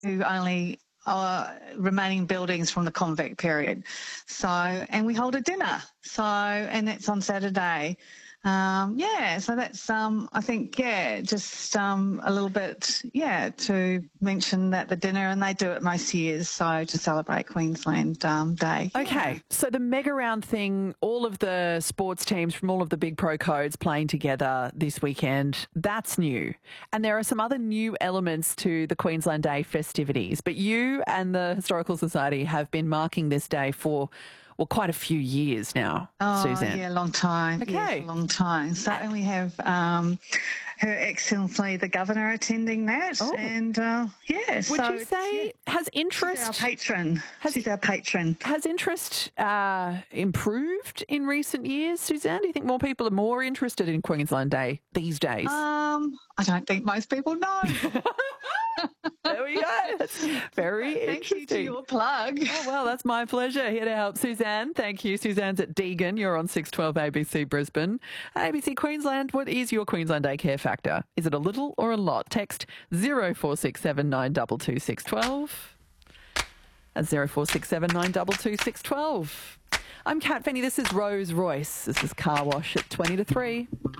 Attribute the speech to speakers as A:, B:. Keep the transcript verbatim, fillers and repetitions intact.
A: only uh, remaining buildings from the convict period. So, and we hold a dinner. So, and that's on Saturday. Um, yeah, so that's, um, I think, yeah, just um, a little bit, yeah, to mention that the dinner, and they do it most years, so to celebrate Queensland um, Day.
B: Okay,
A: Yeah.
B: so the mega round thing, all of the sports teams from all of the big pro codes playing together this weekend, that's new. And there are some other new elements to the Queensland Day festivities, but you and the Historical Society have been marking this day for, well, quite a few years now,
A: Oh,
B: Suzanne.
A: yeah, long time.
B: Okay.
A: Yes, a long time. So and we have um, Her Excellency the Governor attending that.
B: Oh.
A: And, uh, yeah.
B: Would
A: so
B: you say,
A: yeah,
B: has interest...
A: she's our patron.
B: Has-
A: she's our patron.
B: Has interest uh, improved in recent years, Suzanne? Do you think more people are more interested in Queensland Day these days?
A: Um, I don't think most people know.
B: There we go. That's very
A: Thank you
B: interesting.
A: to your plug.
B: Oh, well, that's my pleasure. Here to help Suzanne. Thank you. Suzanne's at Deagon. You're on six twelve A B C Brisbane. A B C Queensland, what is your Queensland Day care factor? Is it a little or a lot? Text zero four six seven nine two two six one two. That's zero four six seven nine two two six one two. I'm Kat Finney. This is Rose Royce. This is Car Wash at twenty to three.